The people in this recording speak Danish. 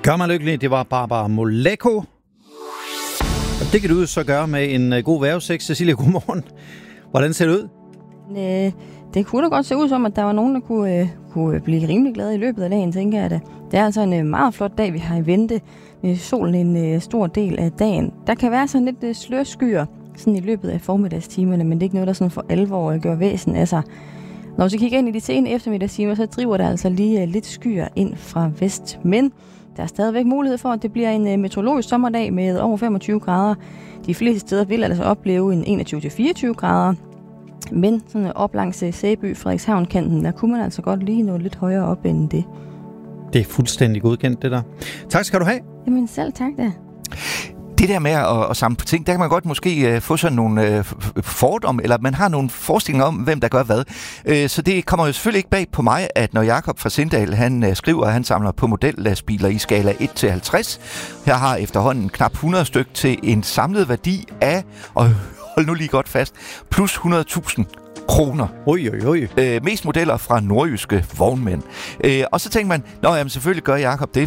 Gør mig lykkelig, det var Barbara Moleko. Og det kan du så gøre med en god vejrudsigt. Cecilia, godmorgen. Hvordan ser det ud? Det kunne da godt se ud som, at der var nogen, der kunne blive rimelig glade i løbet af dagen, tænker jeg da. Det er altså en meget flot dag, vi har i vente med solen en stor del af dagen. Der kan være sådan lidt slørskyer sådan i løbet af formiddagstimerne, men det er ikke noget, der sådan for alvor gør væsen af sig. Når vi kigger ind i de sene eftermiddagstimer, så driver der altså lige lidt skyer ind fra vest. Men der er stadigvæk mulighed for, at det bliver en meteorologisk sommerdag med over 25 grader. De fleste steder vil altså opleve en 21-24 grader. Men sådan op langs Sæby, Frederikshavn-kanten, der kunne man altså godt lige nå lidt højere op end det. Det er fuldstændig godkendt, det der. Tak skal du have. Jamen selv tak da. Det der med at samle på ting, der kan man godt måske få sådan nogle fordomme, eller man har nogle forestillinger om, hvem der gør hvad. Så det kommer jo selvfølgelig ikke bag på mig, at når Jakob fra Sindal, han skriver, at han samler på modellastbiler i skala 1-50. Her har efterhånden knap 100 styk til en samlet værdi af, og hold nu lige godt fast, plus 100.000 kroner. Mest modeller fra nordjyske vognmænd. Og så tænker man, jamen selvfølgelig gør Jakob det,